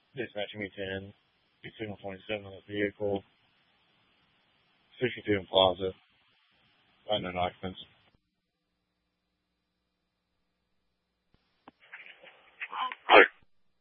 Dispatching me 10, signal 27 on the vehicle, 62 in Plaza, unknown occupants.